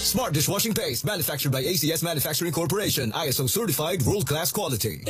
Smart dishwashing paste manufactured by ACS Manufacturing Corporation. ISO certified world-class quality.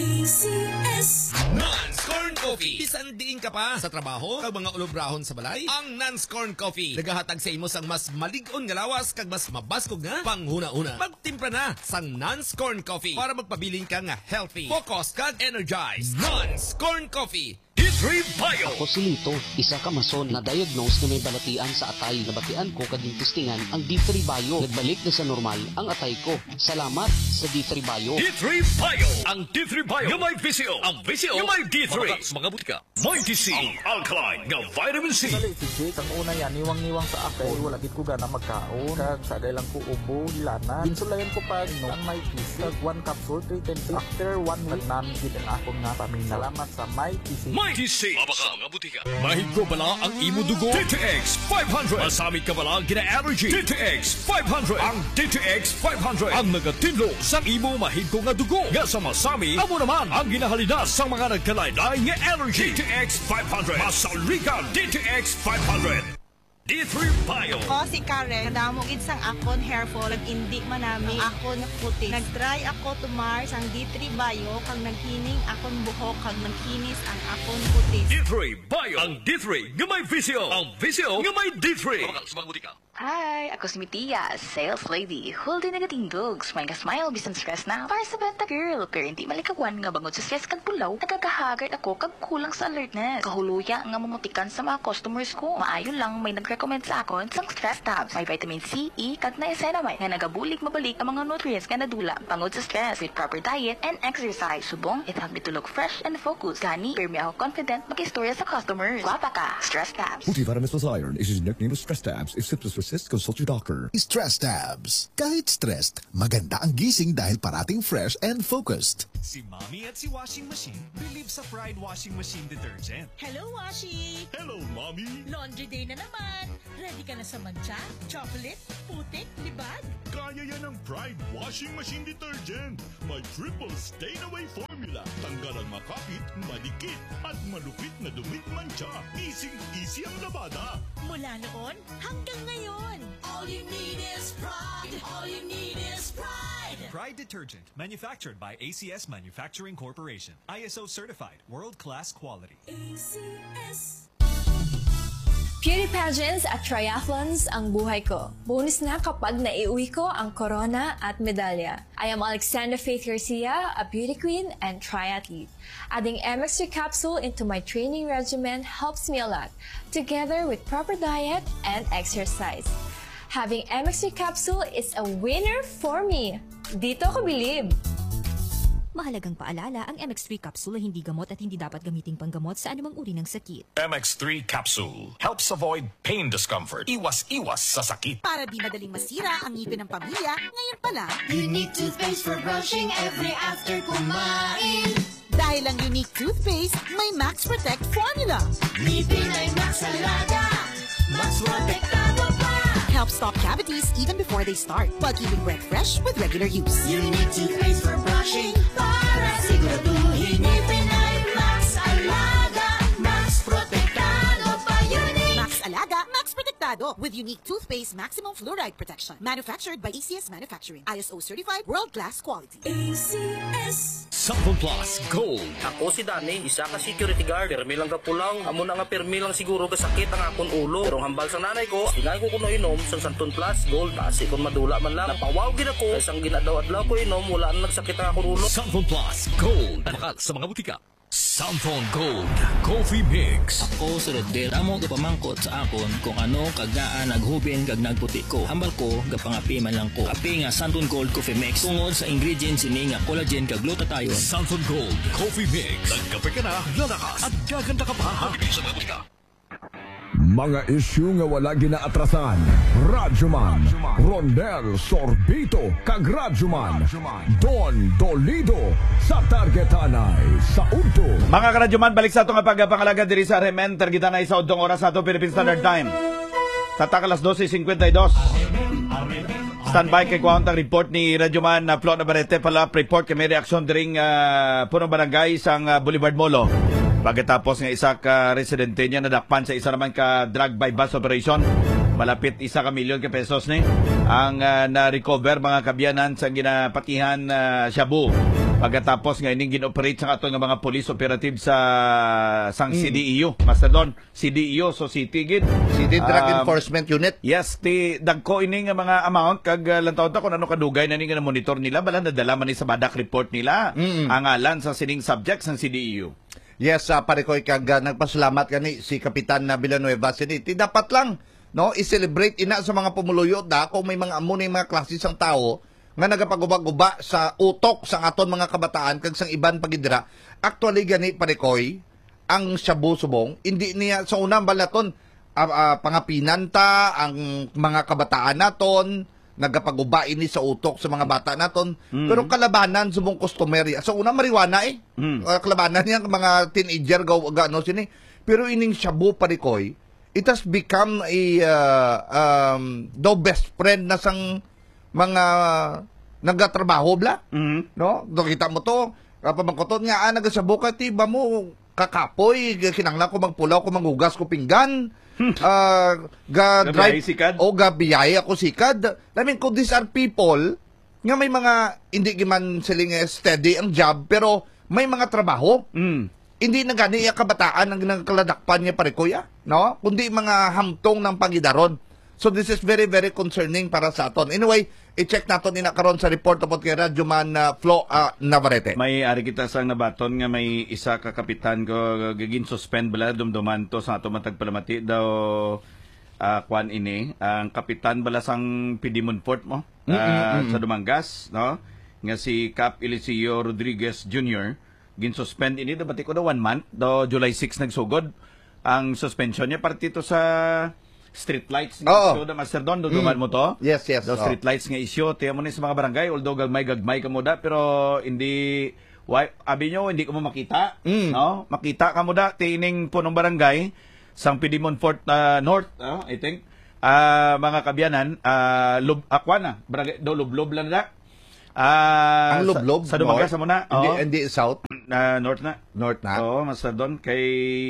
ACS Nance Corn Coffee. Bisan diin ka pa sa trabaho kag mga ulobrahon sa balay. Ang Nance Corn Coffee nagahatag sa imo sang mas malig-on nga lawas kag mas mabaskog nga panghuna-una. Magtimpla na sang Nance Corn Coffee para magpabiling ka nga healthy, focused kag energized. Nance Corn Coffee. D3 Bio. Ako si Lito, isa ka mason na diagnose na may balatian sa atay. Nabatian ko kading testingan ang D3 Bio. Nagbalik na sa normal ang atay ko. Salamat sa D3 Bio. D3 Bio. Ang D3 Bio nga may visio. Ang visio nga may D3. Mga butika. May DC. Ang alkaline nga vitamin C. Dali, si Jake, ang una yan, niwang-niwang sa ako. Wala gid ko gana magkaon. Kag sa lang ko ubo, lana. Ginsulayan ko pa, no, ang may PC. Kag 1 capsule, 310. After 1 week, nagnan-gid ang akong nga pamin. Salamat sa may PC. May DC. Mabaka mga butika. Mahig ko bala ang imo dugo. DTX 500. Masamit ka bala ang gina-allergy. DTX 500. Ang DTX 500. Ang nagatinlo sa imo mahig ko nga dugo. Nga sa masami, amo naman ang ginahalina sa mga nagkalaylay nga allergy. DTX 500. Masaligan. DTX 500. D3 Bio. Ako si Karen, nadamo gid sang akon hair fall, nag-indi manami akon puti. Nag-try ako to Mars ang D3 Bio kag naghining akon buhok kag nagkinis ang akon puti. D3 Bio. Ang D3 nga may visio. Ang visio nga may D3. Hi, ako si Mitia, sales lady. Huldi nagatindog, smile ka smile, bisan stress na. Para sa benta girl, pero hindi malikagwan nga bangod sa stress kag pulaw. Nagkakahagard ako kag kulang sa alertness. Kahuluya nga mamutikan sa mga customers ko. Maayon lang may nag-recommend sa akon sang stress tabs. May vitamin C, E, kag niacinamide nga nagabulig mabalik ang mga nutrients nga nadula bangod sa stress with proper diet and exercise. Subong, it helped me to look fresh and focused. Gani, pero may ako confident mag-istorya sa customers. Guwapa ka, stress tabs. Multivitamins plus iron is his nickname of stress tabs. If symptoms persist, consult your doctor. Stress tabs. Kahit stressed, maganda ang gising dahil parating fresh and focused. Si Mommy at si Washing Machine believe sa Pride Washing Machine Detergent. Hello, Washi! Hello, Mommy! Laundry day na naman! Ready ka na sa mancha, chocolate, putik, libag? Kaya yan ang Pride Washing Machine Detergent. May triple stain-away formula. Tanggal ang makapit, madikit, at malupit na dumit mancha. Easy ang labada. Mula noon hanggang ngayon. All you need is pride. All you need is pride. Pride Detergent, manufactured by ACS Manufacturing Corporation. ISO certified, world-class quality. ACS Beauty pageants at triathlons ang buhay ko. Bonus na kapag naiuwi ko ang corona at medalya. I am Alexandra Faith Garcia, a beauty queen and triathlete. Adding MX3 capsule into my training regimen helps me a lot, together with proper diet and exercise. Having MX3 capsule is a winner for me. Dito ko believe. Mahalagang paalala, ang MX3 capsule ay hindi gamot at hindi dapat gamiting panggamot sa anumang uri ng sakit. MX3 capsule helps avoid pain discomfort. Iwas sa sakit. Para di madaling masira ang ngipin ng pamilya, ngayon pa lang. Unique toothpaste for brushing every after kumain. Dahil ang unique toothpaste, may Max Protect formula. Ngipin ay Max Alaga. Max Protektado pa. Helps stop cavities even before they start, while keeping breath fresh with regular use. Unique toothpaste for brushing para siguraduhin ngipin ay Max Alaga. Max Protektado pa. Unique Max Alaga, Max Protektado with unique toothpaste maximum fluoride protection. Manufactured by ACS Manufacturing. ISO certified, world-class quality. ACS Sample Plus Gold. Ako si Dani, isa ka security guard. Permi lang ka pulang. Amo na nga permi lang siguro kasakit ang akon ulo. Pero hambal sa nanay ko, ingay ko kuno inom sa Santon Plus Gold. Kasi kung madula man lang, napawaw gid ako. Isang ginadaw-adlaw ko inom, wala na nagsakit ang akon ulo. Sample Plus Gold. Bakal sa mga butika. Samphone Gold Coffee Mix. Ako sa Rodel, amo gapamangkot sa akon kung ano kagaan naghubin kag nagputi ko. Hambal ko gapangapi man lang ko. Api nga Samphone Gold Coffee Mix tungod sa ingredients ini nga collagen kag glutathione. Samphone Gold Coffee Mix. Nagkape ka na, lalakas at gaganda ka pa. Sa mga butika. Mga isyu nga wala ginaatrasan. Radyoman, Rondel Sorbito, kag Radyoman, Don Dolido, sa Targetanay, sa Udto. Mga karadyoman, balik sa itong pagpangalaga diri sa Remen, Targetanay sa Udtong oras sa itong Philippine Standard Time. Sa takalas 12:52. Standby kay Kuwantang report ni Radyoman na Flo Navarrete pala report kay may reaksyon diring punong barangay sang Boulevard Molo. Pagkatapos nga isa ka residente niya nadakpan sa isa naman ka drug by bus operation Malapit 1 ka milyon ka pesos ni ang na-recover mga kabyanan sa ginapatihan Shabu. Pagkatapos nga ining ginoperate sa ato nga mga police operative sa sang CDEU. Master Don, CDEU, so City gid. City Drug Enforcement Unit. Yes, dagko ini nga mga amount kag lantaw ta kung ano kadugay na ni nga monitor nila bala nadala man ni sa badak report nila ang alan sa sining subjects ng CDEU. Yes, pare ko kag nagpasalamat kani si Kapitan na Villanueva Siniti. Dapat lang no i-celebrate ina sa mga pumuluyo da kung may mga amo ni mga klase sang tao nga nagapaguba-guba sa utok sa aton mga kabataan kag sang iban pagidira. Actually gani pare koy ang Shabu Subong hindi niya sa unang balaton pangapinan ta ang mga kabataan naton nagapaguba ini sa utok sa mga bata naton pero kalabanan subong customary sa unang marijuana kalabanan niya mga teenager gano sini pero ining Shabu pare koy it has become a the best friend na sang mga nagatrabaho bla no kita mo to pamangkoton nga nagasabu ka ti ba mo kakapoy kinanglan ko magpulaw ko manghugas ko pinggan drive o gabiyay ako sikad. I mean kung these are people nga may mga hindi giman siling steady ang job pero may mga trabaho hindi na gani kabataan ang nagkaladakpan niya pare kuya no kundi mga hamtong ng pangidaron. So this is very very concerning para sa aton. Anyway, i-check naton ina karon sa report tungkol kay Radyo Man Flo Navarrete. May ari kita sang nabaton nga may isa ka kapitan ko gigin suspend bala dumduman to sa ato matagpalamati daw kwan ini ang kapitan bala sang Pidimon Port mo sa Dumangas no nga si Cap Eliseo Rodriguez Jr. gin suspend ini daw bati ko daw 1 month daw July 6 nagsugod ang suspension niya partito sa street lights nga issue da Master Don duduman mo to. Yes. The street lights nga issue tiya mo ni sa mga barangay although gagmay ka mo da pero hindi abi nyo hindi ko mo makita no makita ka mo da tining punong barangay sang Pidimon Fort North I think mga kabyanan Aquana barangay do lublob lang da ang lublob sa Dumangas mo na hindi south north na Master Don kay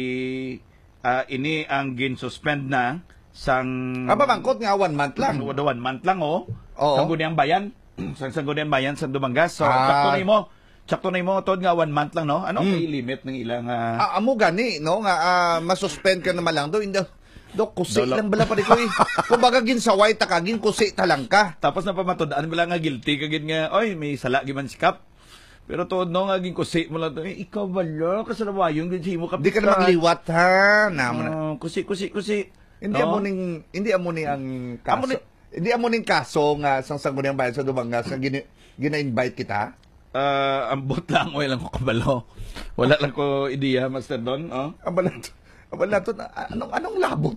ini ang gin-suspend na sang bangkot nga 1 month lang. 1 month lang Sang Guniang Bayan. Sang Guniang Bayan sa Dumangas. So sakto na mo tod nga 1 month lang no. Ano kay limit ng ilang amo gani no nga masuspend ka naman lang do kusi lang bala pa ko kumbaga ginsaway ta kagin kusi ta lang ka. Tapos na pamatudaan bala nga guilty kagin nga oy may sala giman si Kap. Pero tuod no nga ging kusi mo lang to ikaw bala kasalawayon gid mo Di ka na magliwat ha kusi hindi amo ning ang kaso hindi amo ning kaso nga sang Sangguniang Bayan sa Dumangas nga gina-invite kita ambot lang lang ko kabalo wala lang ko ideya Master Don abala to anong labot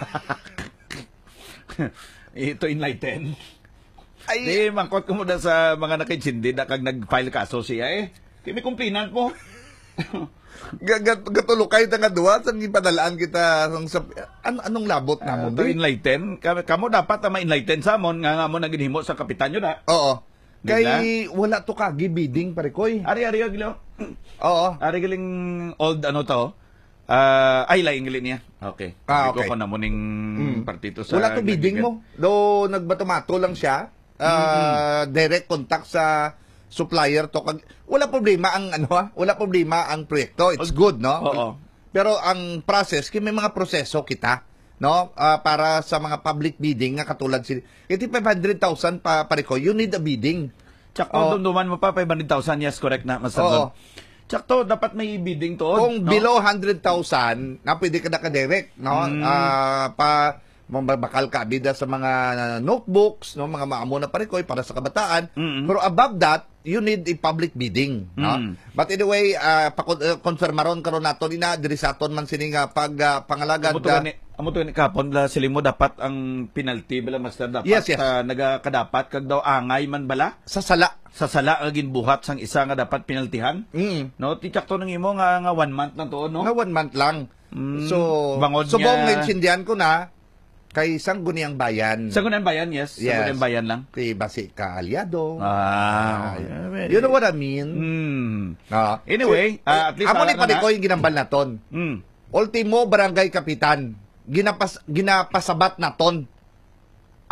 ito enlighten di mangkot ko muna sa mga nakitsindi na kag nag-file kaso siya kimi kumpinan ko gatulukay ta nga duwa sang ipadalaan kita anong labot na mo enlighten kamo dapat ma-enlighten sa amon nga mo naginhimo sa kapitan nyo na kay wala to kagi bidding pare koy ari gilo ari giling old to ay laing gilin niya okay ko na mo ning partito sa wala to bidding mo do nagbato-mato lang siya direct contact sa supplier to wala problema ang wala problema ang proyekto it's good no pero ang process may mga proseso kita no para sa mga public bidding nga katulad si 500,000 pare ko you need a bidding tsakto dumduman mo pa 500,000 yes correct na Master tsakto dapat may bidding to kung below 100,000 na pwede ka direct no bakal ka bida sa mga notebooks no mga maamo na pare koy para sa kabataan pero above that you need a public bidding no but anyway konfirmaron karon naton ina diri sa aton man sini nga pangalagad amo to ni kapon la silimo dapat ang penalty bala Master dapat yes. Nagakadapat kag daw angay man bala sa sala ang ginbuhat sang isa nga dapat penaltihan no tichakto nang imo nga 1 month lang to no nga 1 month lang so subong naintindihan ko na kay Sangguniang Bayan. Sangguniang Bayan, yes. Sangguniang Bayan lang. Kay Basi ka Aliado. You know what I mean? Anyway, at least amo ni pare ko yung ginambal naton. Ultimo barangay kapitan. Ginapasabat naton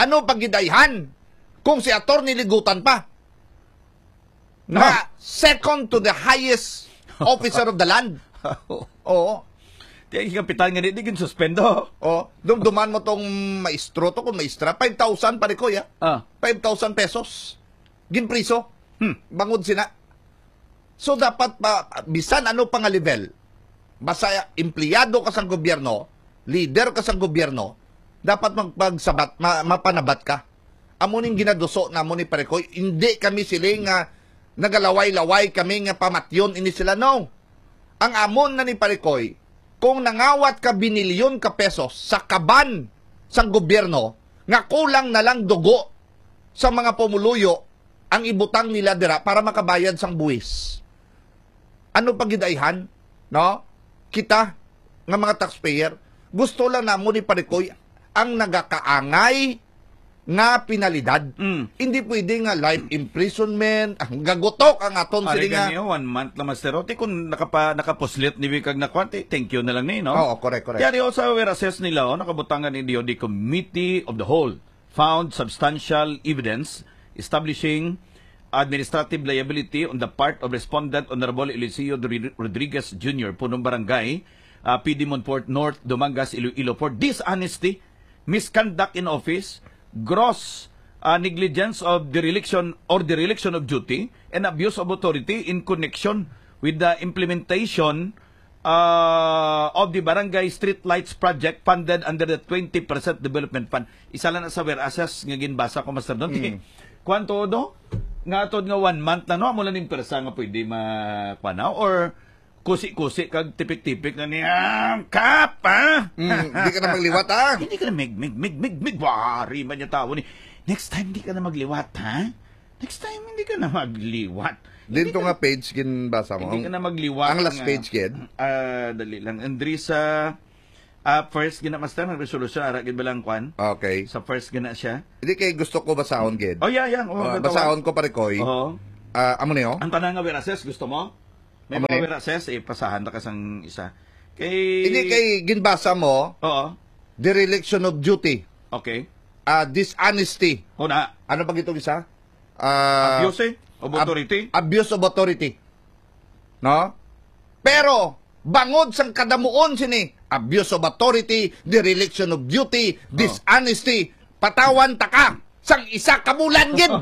Ano pagidayhan kung si Atty. Ligutan pa? Na second to the highest officer of the land. Oo. Di ang kapitan nga di suspendo. Dumduman mo tong maestro to kung maestra. 5,000 pare ko, 5,000 pesos. Ginpriso. Bangod sina. So dapat pa, bisan ano pang level, basta empleyado ka sa gobyerno, leader ka sa gobyerno, dapat magpagsabat, mapanabat ka. Amuning ginaduso na mo ni Parekoy, hindi kami siling nagalaway-laway kami nga pamatyon ini sila. No. Ang amon na ni Parekoy, kung nangawat ka binilyon ka pesos sa kaban sa gobyerno, nga kulang na lang dugo sa mga pumuluyo ang ibutang nila dira para makabayad sang buwis. Ano pagidayhan? No? Kita, nga mga taxpayer, gusto lang namo ni Parekoy ang nagakaangay nga pinalidad. Hindi pwede nga life imprisonment, ang gagutok ang aton sila nga. 1 month na masterote kung nakapuslit ni Wikag na kwante, thank you na lang ni, no? Oo, correct. Kaya rin sa assess nila, nakabutangan ni the Committee of the Whole found substantial evidence establishing administrative liability on the part of respondent Honorable Eliseo Rodriguez Jr., punong barangay, PD Monfort North, Dumangas, Iloilo, for dishonesty, misconduct in office, gross negligence of dereliction or dereliction of duty, and abuse of authority in connection with the implementation of the Barangay Street Lights Project funded under the 20% Development Fund. Isa lang na sa assess nga ginbasa ko, Master Don. Kwanto do? Nga atod nga 1 month na, no? Mula ning persa nga pwede makwana or kusi-kusi kag tipik-tipik na niya kap, ha? Hindi ka na magliwat, ha? Hindi ka na wari man niya tao ni. Next time, hindi ka na magliwat, ha? Next time, hindi ka na magliwat. Dito nga page ginbasa mo. Hindi ka na magliwat. Ang last page, gin? Dali lang. Andri sa first gina, Master, ng resolution, aragin ba lang kwan? Okay. Sa first gina siya. Hindi kay gusto ko basahon, gin. Oh, yeah. Basahon ko, Parekoy. Oo. Amo niyo? Ang tanang nga assess, gusto mo? May mga assess, pasahan na kasang isa. Hindi kay ginbasa mo. Oo. Dereliction of duty. Okay. Dishonesty. Na. Ano pag itong isa? Abuse of authority. Abuse of authority. No? Pero, bangod sang kadamuon sini, abuse of authority, dereliction of duty, dishonesty, patawan taka, sang isa kabulan gid.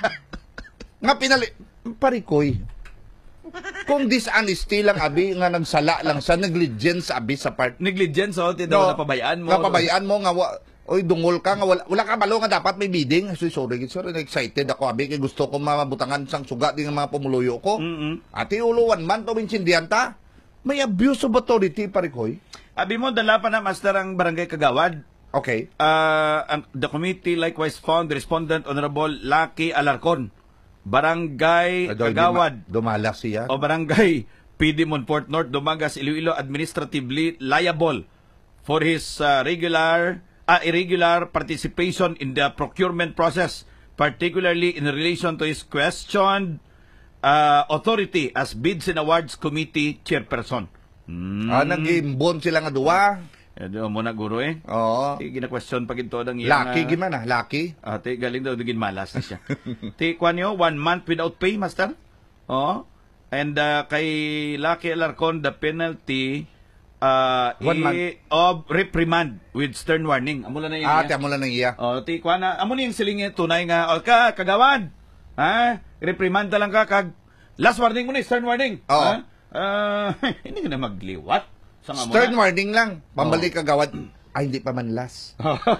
Nga pinali... Parekoy. Kung dishonesty lang abi nga nagsala lang sa negligence abi sa part. Negligence napabayaan mo. Napabayaan mo nga oy dungol ka nga wala ka balo nga dapat may bidding. Sorry, excited ako abi kay gusto ko mabutangan sang suga din nga mga pumuluyo ko. Ati ulo 1 month o minsindihan ta. May abuse of authority, Parekoy. Abi mo dala pa na, Master, ang Barangay Kagawad. Okay. The committee likewise found the respondent Honorable Lucky Alarcon, Barangay Kagawad. Dumalas siya. O Barangay PD Monfort North, Dumangas, Iloilo, administratively liable for his irregular participation in the procurement process, particularly in relation to his questioned authority as Bids and Awards Committee Chairperson. Nag-imbon sila nga duwa. Mo na guro Oo. Gina-question pag ito ng Lucky gimana, lucky. Galing daw digin malas na siya. Kwan nyo, 1 month without pay, Master. Oo. And kay Lucky Alarcon, the penalty 1 month of reprimand with stern warning. Amo lang na iya. Amo lang na iya. Kwan na, amo na yung siling tunay nga, kagawad. Reprimand lang ka, last warning mo na, stern warning. Oo. Hindi ka na magliwat. Stern warning lang. Pambalik kagawad. Ay, hindi pa man last.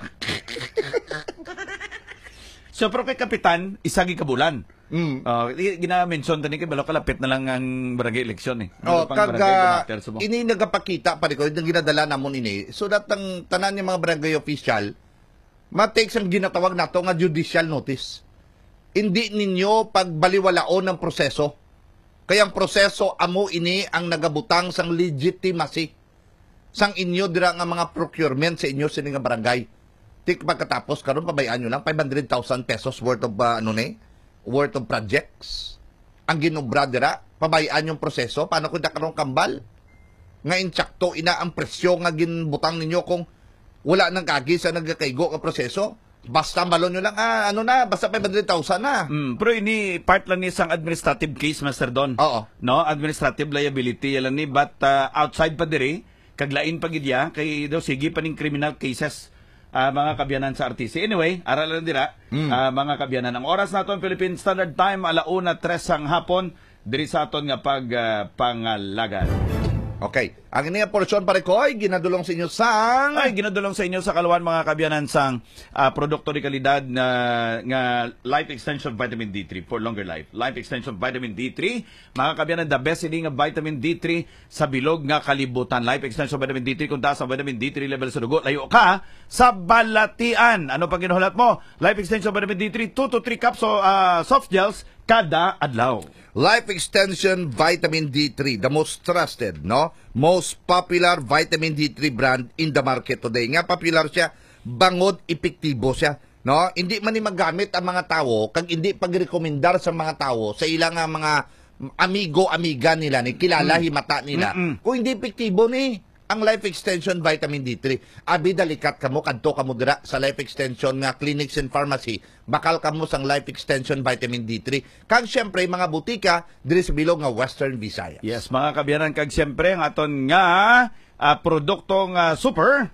So, pero kay Kapitan, isang ikabulan. Gina-mention tani kay balo kalapit na lang ang barangay eleksyon ini nagapakita pa rin ko, yung ginadala namon ini. So that ang tanan yung mga barangay official, ma-take ang ginatawag nato nga judicial notice. Hindi ninyo pagbaliwalaon ng proseso. Kaya ang proseso amo ini ang nagabutang sang legitimacy sang inyo dira nga mga procurement sa inyo sa nga barangay. Tik pagkatapos karon pabayaan nyo lang 500,000 pesos worth of worth of projects. Ang ginobra dira, pabayaan yung proseso paano kun karon kambal. Nga insakto ina ang presyo nga ginbutang ninyo kung wala nang kagi sa nagkakaigo nga proseso. Basta balon nyo lang, basta 500,000 na. Pero ini part lang ni isang administrative case, Master Don. Oo. No, administrative liability yan ni, but outside pa diri, kaglain pa gidya, kay daw sige pa ning criminal cases, mga kabyanan sa RTC. Anyway, aralan dira, mga kabyanan. Ang oras naton, Philippine Standard Time, 1:03 ang hapon, diri sa aton nga pangalagan. Okay. Ang inyong porsyon pare ko ay ginadulong sa inyo sa kaluan mga kabyanan sang produkto di kalidad nga Life Extension Vitamin D3 for longer life. Life Extension Vitamin D3, mga kabyanan, the best selling nga vitamin D3 sa bilog nga kalibutan. Life Extension Vitamin D3, kung taas ang vitamin D3 level sa dugo, layo ka sa balatian. Ano pang ginuhulat mo? Life Extension Vitamin D3, 2 to 3 cups soft gels kada adlaw. Life Extension Vitamin D3, the most trusted, most popular vitamin D3 brand in the market today. Nga popular siya, bangod, epektibo siya. Hindi man ni magamit ang mga tao, kag hindi pagrekomendar sa mga tao, sa ilang mga amigo-amiga nila, ni kilala, himata nila. Kung hindi epektibo ni ang Life Extension Vitamin D3. Abi dalikat kamo, kadto kamo dira sa Life Extension nga clinics and pharmacy. Bakal kamo sang Life Extension Vitamin D3. Kag syempre mga butika diri sa bilog nga Western Visayas. Yes, mga kabyanan, kag syempre ang aton nga produktong Super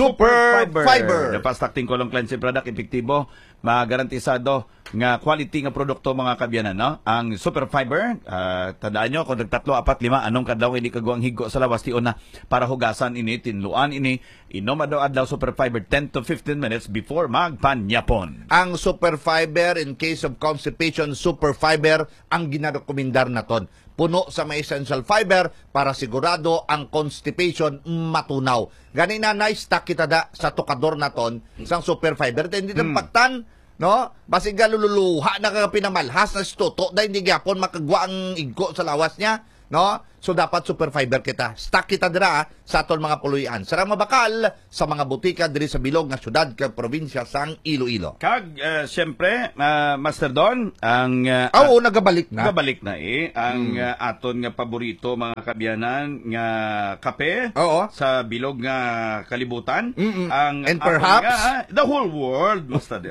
Fiber. Napastakting kolong cleansing product, epektibo, magarantisado nga quality nga produkto, mga kabyanan, Ang Super Fiber, tandaan nyo, kung nagtatlo, 4, 5, anong kadlaw hindi kagawang higo sa lawas, tiyon na para hugasan ini, tinluan ini, inom adlaw Super Fiber 10 to 15 minutes before magpanyapon. Ang Super Fiber, in case of constipation, Super Fiber ang ginarekomendar naton. Puno sa may essential fiber para sigurado ang constipation matunaw. Ganina na-stock kita da sa tukador naton sang Super Fiber. Hindi nampaktan, Basig galululuha na pinamalhas na stuto dahil hindi gyapon makagwa ang igko sa lawas niya, So dapat Super Fiber kita. Stock kita dira sa aton mga puluyan. Sarang mabakal sa mga butika diri sa bilog nga syudad kag probinsya sang Iloilo. Kag siyempre, Master Don, ang nagabalik na. Nagabalik na ang aton nga paborito, mga kabyanan, nga kape sa bilog nga kalibutan. And perhaps the whole world,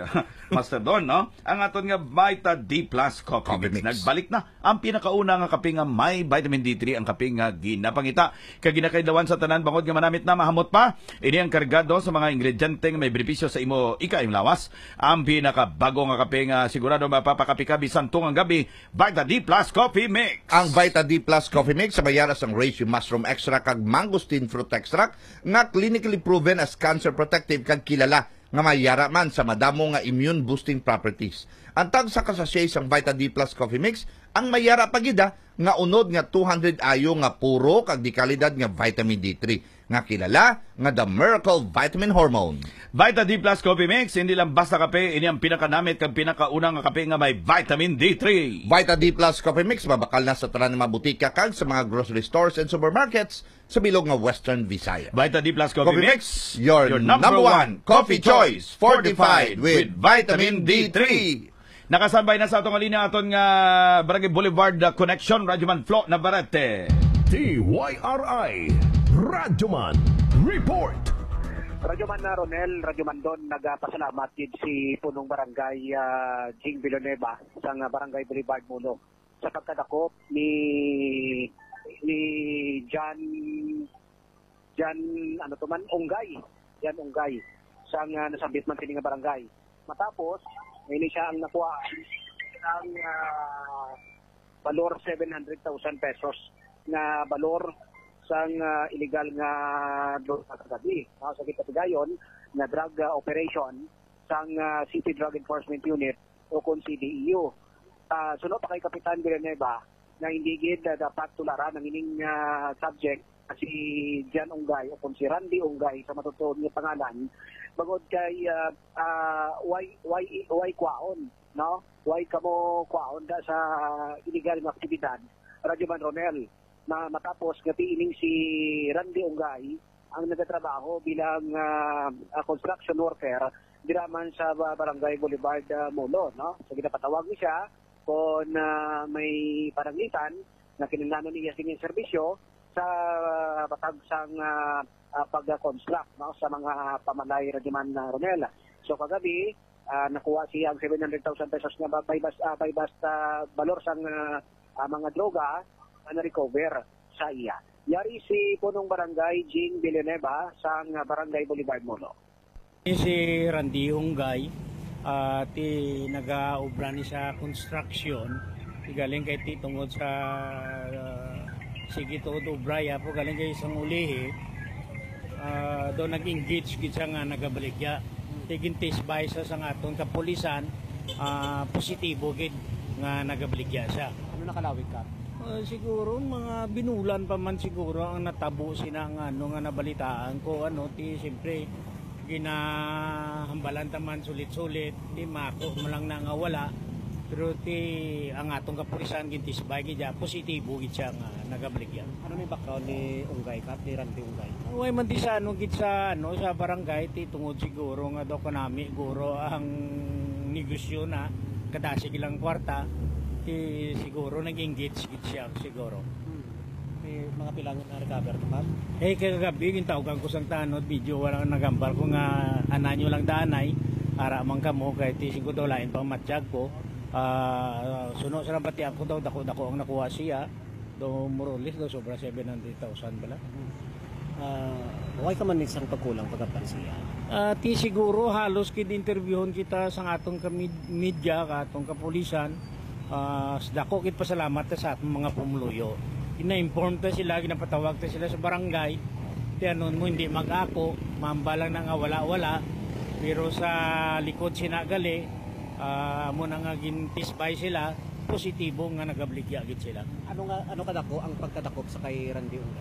Master Don, ang aton nga Vita D Plus Coffee Mix. Nagbalik na ang pinakauna nga kape nga may vitamin D3, ang kape nga ginapangita. Kag ginakailawan sa tanan, bangod nga manamit na mahamot pa. Ini ang kargado sa mga ingrediente nga may benepisyo sa imo ikaim lawas. Ang pinakabago nga kape nga sigurado mapapakapi ka bisan tungang gabi, Vita D Plus Coffee Mix. Ang Vita D Plus Coffee Mix sa bayaras ang reishi mushroom extract kag mangosteen fruit extract nga clinically proven as cancer protective kag kilala nga mayara man sa madamo nga immune boosting properties. Ang tag sa kasasay sang Vita D Plus Coffee Mix, ang mayara pagida nga unod nga 200 ayo nga puro kag di kalidad nga vitamin D3 nga kilala nga the miracle vitamin hormone. Vita D Plus Coffee Mix, hindi lang basta kape, ini ang pinakanamit kag pinakaunang nga kape nga may vitamin D3. Vita D Plus Coffee Mix mabakal na sa tanan nga butika kag sa mga grocery stores and supermarkets sa bilog nga Western Visayas. Vita D Plus Coffee Mix, your number one coffee choice, fortified with vitamin D3. Nakasambay na sa atong linya aton nga Barangay Boulevard Connection, Radyoman Flo Navarrete. TYRI Radyoman Report. Radyoman na Ronel, Radyoman Don, nagpasalamat din si punong barangay Jing Villanueva sa Barangay Boulevard Mulo sa pagkadakop ni Jan Ungay sa nasambit man sining barangay. Matapos ini siya ang nakuha ng balor 700,000 pesos na balor sang illegal nga drug kagabi. Sa katigayon na drug operation sang City Drug Enforcement Unit o kung CDEU. Sunod pa kay Kapitan Villanueva na hindi gid dapat tularan ng ining subject si Jan Ungay o kung si Randy Ungay sa matutuon nga pangalan bagod kay why kwaon, why kamo kwaon da sa illegal nga aktibidad. Radyoman Ronel, na matapos gabi ining si Randy Ungay ang nagatrabaho bilang construction worker diraman sa Barangay Boulevard Mulo, So ginapatawag ni siya kung may parangitan na kinahanglan niya sing serbisyo sa batag sang pag-construct sa mga pamalay Radyoman Ronel. So kagabi nakuha siya ang 700,000 pesos nga by basta balor sang mga droga na recover sa iya. Yari si punong barangay Jing Villanueva sa barangay Boulevard Molo. Si Randy Ungay ti nagaobra ni sa construction galing kay ti tungod sa sige tuod obraya po galing kay isang ulihi do nag-engage kita nga nagabaligya tigintis bay sa aton kapulisan positibo gid nga nagabaligya siya. Ano nakalawig ka? Siguro mga binulan pa man siguro ang natabo sina nga nga nabalitaan ko ti siyempre ginahambalan taman sulit-sulit ti mako mo lang nga wala pero ti ang atong kapulisan gintisbay gid positibo gid siya nga nagabaligya. Ano may background ni Ungay ka ni Randy Ungay? Way man ti sa gid sa sa barangay ti tungod siguro nga do kanami guro ang negosyo na kadasig ilang kwarta ti siguro nag-engage gid siya siguro. May mga pilang na recover ka? Kagabi gintawagan ko sang tanod video wala nagambal ko nga ananyo lang danay ara man kamo kay ti siguro lain pang matjag ko. Suno sa pati ako daw dako ang nakuha siya do Morolis do sobra 700,000 bala. Why ka man isang pagkulang pagkapan siya? Ti siguro halos kid interviewon kita sa atong media ka atong kapulisan. Dako kit pasalamat sa atong mga pumuluyo. Ina-inform ta sila, ginapatawag ta sila sa barangay. Ti anon mo hindi mag-ako, mambalang na nga wala-wala. Pero sa likod sinagali, mo na nga gintisbay sila, positibo nga nagabligya gid sila. Ano kadako ang pagkadakop sa kay Randy Ungay?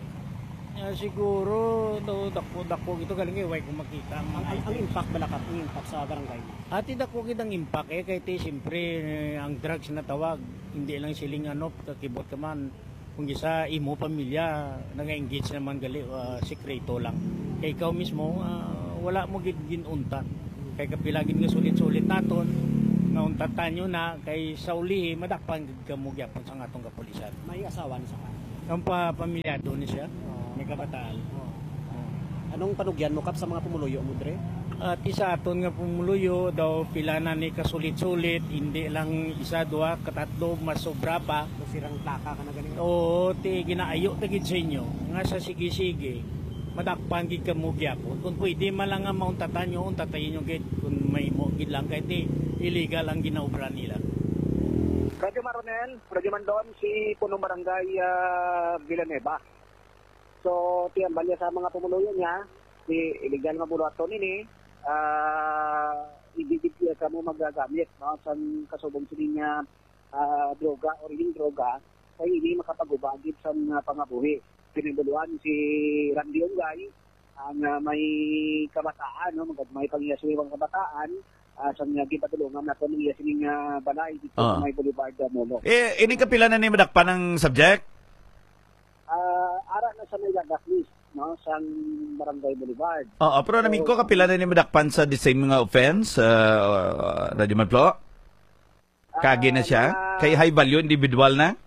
Siguro dako ito galing way kung makita ang impact balakap ang impact sa barangay. Ati dako gid ang impact kay ti siyempre ang drugs na tawag hindi lang siling kakibot ka man kung isa imo pamilya nag-engage naman gali sekreto lang kay ikaw mismo wala mo gid ginunta kay kapilagin nga sulit-sulit naton nga untatan nyo na kay sa ulihi madakpan gid kamo gyapon sa atong kapulisan. May asawa ni sa ka? Ang pamilyado ni siya. May kabataan. Anong panugyan mo kap sa mga pumuluyo mo dre? Isa aton nga pumuluyo daw pila na ni kasulit-sulit, hindi lang isa duha katatlo mas sobra pa. Sirang plaka ka na ganito. Oo, ti ginaayo ta gid sa inyo nga sa sige-sige. Madakpan gid kamo gyapon. Kung pwede man lang nga mauntatan nyo, untatayin nyo gid kung may mo gid lang kay ti illegal ang ginaobra nila. Radyo Maronel, Radyo Mandon, si punong barangay Villanueva. So, tiyan balya sa mga pumuluyo niya, si illegal nga bulaton ini, ibibigyan ka mo magagamit, no? Sa kasubong sila niya droga o ring droga, ay hindi makapagubagit sa pangabuhi. Pinibuluan si Randy Ungay, ang may kabataan, no? May pangyasuiwang kabataan, sa mga gipatulungan nato ng sining balay dito sa may Boulevard Molo. Ini kapila na ni madakpan ng subject? Ara na sa may list, no, sa Barangay Boulevard. Oo, pero namin ko kapila na ni madakpan sa the same mga offense, Radyo Manplo? Kagi na siya? Kay high value, individual na?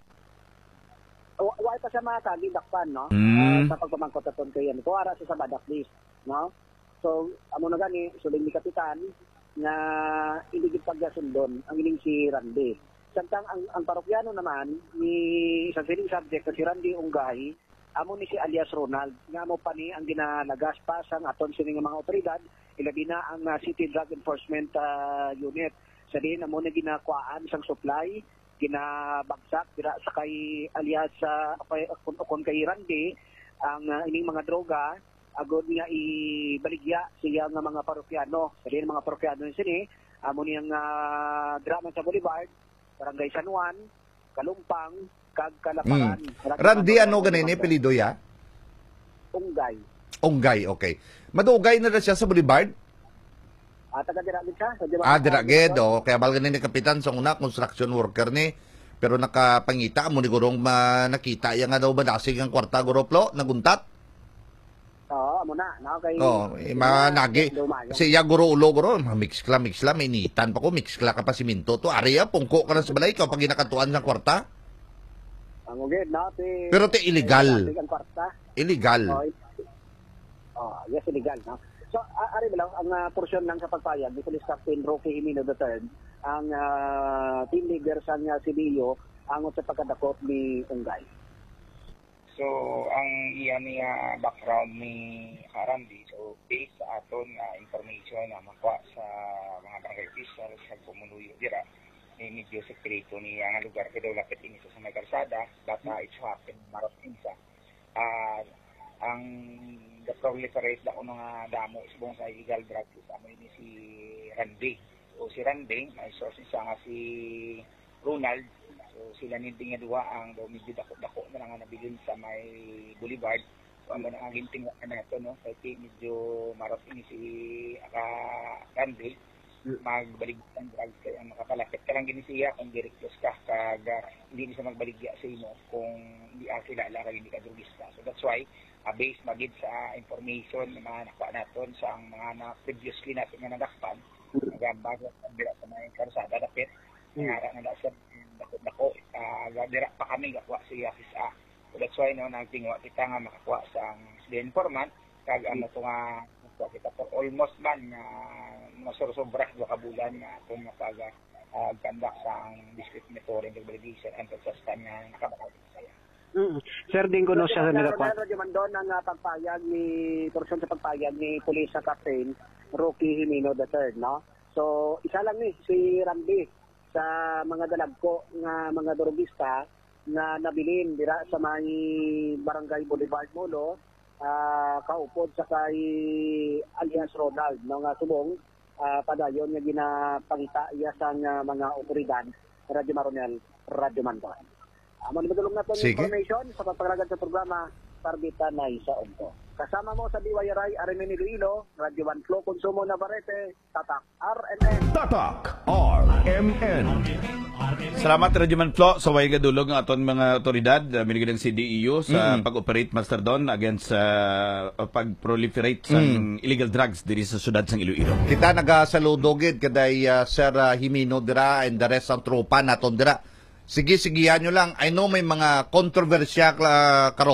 Wala pa siya mga kagi dakpan, no? Sa pagpamangkot aton kay yan. Ito ara sa badak list, no? So, amo na gani, suling ni Kapitan, na iligid pagyasundon ang ining si Randy. Samtang ang parokyano naman ni isang sining subject na si Randy Ungay, amo ni si alias Ronald, nga mo pa ni ang ginalagas pa sa aton sining mga otoridad, ilabi na ang City Drug Enforcement Unit. Sa din amo na ginakuaan sang supply, ginabagsak dira sa kay alias kon kay Randy ang ining mga droga agod nga ibaligya siya nga mga parokyano. Sa din mga parokyano sini, amo niyang drama sa Boulevard, Barangay San Juan, Kalumpang, kag Kalaparan. Randy, ano ganun pelido ya? Ungay. Ungay, okay. Madugay na siya sa Boulevard? Taga-diragid siya. Diragid, o. Kaya balgan ni Kapitan sa una, construction worker ni. Pero nakapangita mo ni Gurong nakita yan nga daw badasig ang kwarta, Guroplo, naguntat? Oo, amo na. Kay managi. Siya guro ulo guro, mix kla, initan pa ko, mix kla ka pa siminto to. Ariya, pungko ka na sa balay, ikaw pag ginakatuan sa kwarta? Ang ugid, no? Pero illegal. Illegal. Illegal. Yes, illegal, no? So, ari lang, ang porsyon lang sa pagpayag ni Police Captain Roque Jimeno III, ang team leader sa CDO, angon sa pagkadakop ni Unggay. So, ang iyan niya background ni Randy, so based sa aton information na makuha sa mga barangay officials sa pumunuyo dira, medyo sekreto ni ang lugar kay daw lapit ini sa may karsada, bata it's happen marot insa. Ang the proliferate na mga damo sa buong sa illegal drugs amo ini si Randy. O si Randy, may source nga si Ronald. So sila ni nga duwa ang daw medyo dako-dako na lang nabilin sa may Boulevard. So ang mga ginting na ito, no? Kaya medyo marot ini si Randy. Magbalik ang drugs kaya makapalapit ka lang gini siya kung direktos ka kag hindi siya magbaligya sa imo kung hindi kilala ka hindi ka drugista. So that's why based magid sa information na mga nakuha natin sa mga na previously natin nga nadakpan nagambag sa dira sa mga karsada dapit nga na sa dako dira pa kami gakuha siya sa. So that's why no nagtingwa kita nga makakuha sa informant kag ano to nga kita for almost man masursobra 2 kabulan nga kung mapaga ganda sa district monitoring validation and consistent nga nakabakal saya. Sir, din ko no siya nagakuha. Radyo Mandon ang pagpayag ni portion sa pagpayag ni Police Captain Roque Jimeno III, no? So, isa lang ni si Randy sa mga dalagko nga mga drogista na nabilin dira sa may Barangay Boulevard Molo, kaupod sa kay alias Ronald, no nga subong padayon nga ginapangita iya sa mga otoridad Radyo Maronel, Radyo Mandon. Amo ni madulong natin information sa pagpaglagan sa programa Tarbita na isa onto. Kasama mo sa DYRI Armen Iloilo, Radyo 1 Flow Konsumo Navarrete, Tatak RMN. Tatak RMN. Salamat Radyo Man Flo sa way gadulog ng aton mga otoridad, minigay ng CDEU sa pag-operate Master Don against pag-proliferate sa illegal drugs diri sa syudad sang Iloilo. Kita nagasaludogid kaday Sir Jimeno dira and the rest ang tropa naton dira. Sige-sigihan nyo lang. I know may mga kontrobersyal karon